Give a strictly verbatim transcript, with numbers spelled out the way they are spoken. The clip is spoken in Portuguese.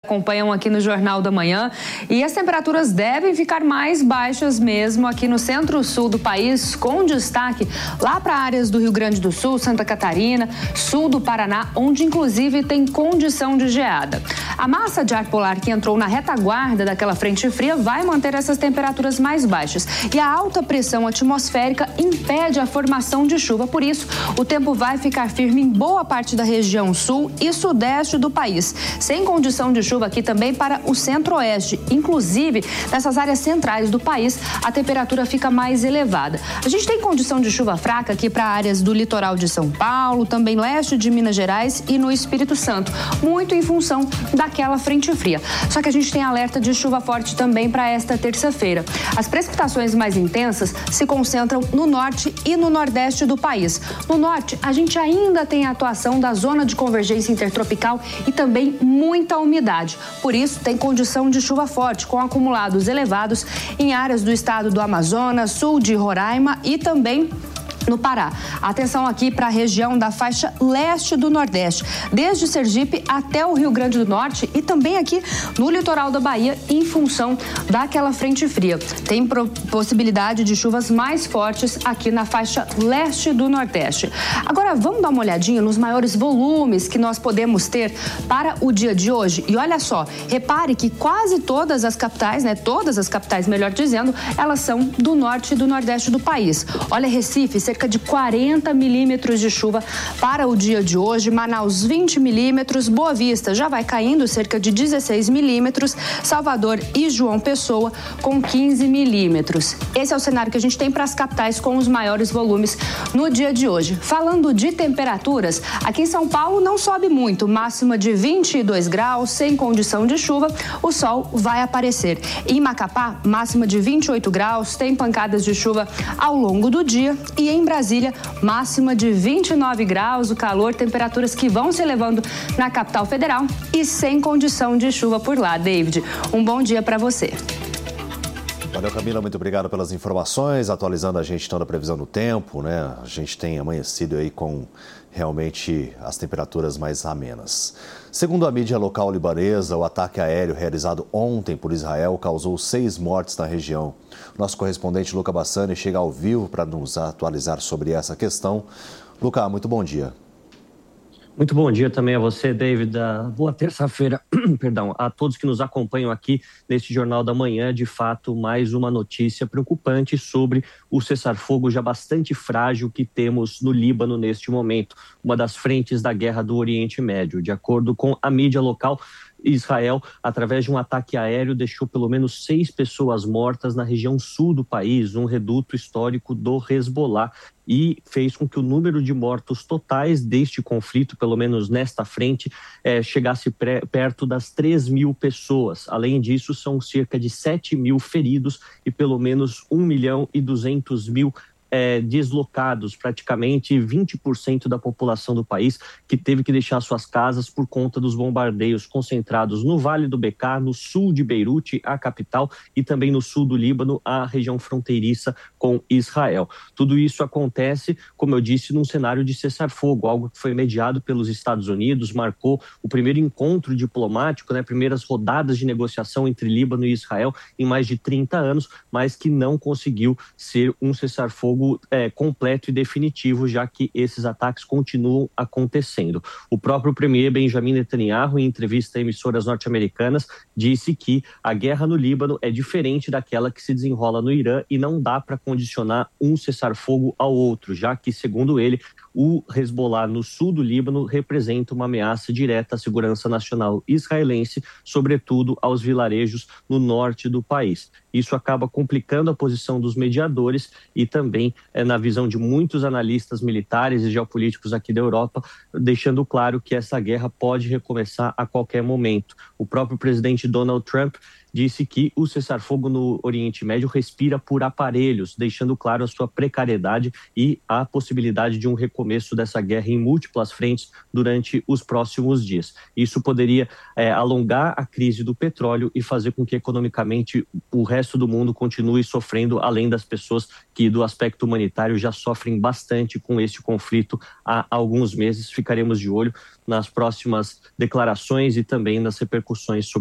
acompanham aqui no Jornal da Manhã. E as temperaturas devem ficar mais baixas mesmo aqui no centro-sul do país, com destaque lá para áreas do Rio Grande do Sul, Santa Catarina, sul do Paraná, onde inclusive tem condição de geada. A massa de ar polar que entrou na retaguarda daquela frente fria vai manter essas temperaturas mais baixas. E a alta pressão atmosférica impede a formação de chuva. Por isso, o tempo vai ficar firme em boa parte da região sul e sudeste do país, sem condição de chuva aqui também para o centro-oeste. Inclusive, nessas áreas centrais do país, a temperatura fica mais elevada. A gente tem condição de chuva fraca aqui para áreas do litoral de São Paulo, também leste de Minas Gerais e no Espírito Santo, muito em função daquela frente fria. Só que a gente tem alerta de chuva forte também para esta terça-feira. As precipitações mais intensas se concentram no norte e no nordeste do país. No norte, a gente ainda tem a atuação da zona de convergência intertropical e também muita umidade. Por isso, tem condição de chuva forte, com acumulados elevados em áreas do estado do Amazonas, sul de Roraima e também no Pará. Atenção aqui para a região da faixa leste do Nordeste, desde Sergipe até o Rio Grande do Norte e também aqui no litoral da Bahia, em função daquela frente fria. Tem possibilidade de chuvas mais fortes aqui na faixa leste do Nordeste. Agora, vamos dar uma olhadinha nos maiores volumes que nós podemos ter para o dia de hoje. E olha só, repare que quase todas as capitais, né, todas as capitais, melhor dizendo, elas são do norte e do nordeste do país. Olha, Recife, cerca de quarenta milímetros de chuva para o dia de hoje, Manaus vinte milímetros, Boa Vista já vai caindo cerca de dezesseis milímetros, Salvador e João Pessoa com quinze milímetros. Esse é o cenário que a gente tem para as capitais com os maiores volumes no dia de hoje. Falando de temperaturas, aqui em São Paulo não sobe muito, máxima de vinte e dois graus, sem condição de chuva, o sol vai aparecer. Em Macapá, máxima de vinte e oito graus, tem pancadas de chuva ao longo do dia e em Brasília, máxima de vinte e nove graus, o calor, temperaturas que vão se elevando na capital federal e sem condição de chuva por lá. David, um bom dia para você. Valeu, Camila, muito obrigado pelas informações, atualizando a gente então da previsão do tempo, né? A gente tem amanhecido aí com realmente as temperaturas mais amenas. Segundo a mídia local libanesa, o ataque aéreo realizado ontem por Israel causou seis mortes na região. Nosso correspondente Luca Bassani chega ao vivo para nos atualizar sobre essa questão. Luca, muito bom dia. Muito bom dia também a você, David. Boa terça-feira, perdão, a todos que nos acompanham aqui neste Jornal da Manhã. De fato, mais uma notícia preocupante sobre o cessar-fogo já bastante frágil que temos no Líbano neste momento, uma das frentes da guerra do Oriente Médio. De acordo com a mídia local, Israel, através de um ataque aéreo, deixou pelo menos seis pessoas mortas na região sul do país, um reduto histórico do Hezbollah, e fez com que o número de mortos totais deste conflito, pelo menos nesta frente, eh, chegasse pré, perto das três mil pessoas. Além disso, são cerca de sete mil feridos e pelo menos um milhão e duzentos mil É, deslocados, praticamente vinte por cento da população do país que teve que deixar suas casas por conta dos bombardeios concentrados no Vale do Bekaa, no sul de Beirute, a capital, e também no sul do Líbano, a região fronteiriça com Israel. Tudo isso acontece, como eu disse, num cenário de cessar-fogo, algo que foi mediado pelos Estados Unidos, marcou o primeiro encontro diplomático, né, primeiras rodadas de negociação entre Líbano e Israel em mais de trinta anos, mas que não conseguiu ser um cessar-fogo É, completo e definitivo, já que esses ataques continuam acontecendo. O próprio premier Benjamin Netanyahu, em entrevista a emissoras norte-americanas, disse que a guerra no Líbano é diferente daquela que se desenrola no Irã e não dá para condicionar um cessar-fogo ao outro, já que, segundo ele, o Hezbollah no sul do Líbano representa uma ameaça direta à segurança nacional israelense, sobretudo aos vilarejos no norte do país. Isso acaba complicando a posição dos mediadores e também, é, na visão de muitos analistas militares e geopolíticos aqui da Europa, deixando claro que essa guerra pode recomeçar a qualquer momento. O próprio presidente Donald Trump disse que o cessar-fogo no Oriente Médio respira por aparelhos, deixando claro a sua precariedade e a possibilidade de um recomeço dessa guerra em múltiplas frentes durante os próximos dias. Isso poderia é, alongar a crise do petróleo e fazer com que economicamente o resto do mundo continue sofrendo, além das pessoas que do aspecto humanitário já sofrem bastante com este conflito há alguns meses. Ficaremos de olho nas próximas declarações e também nas repercussões sobre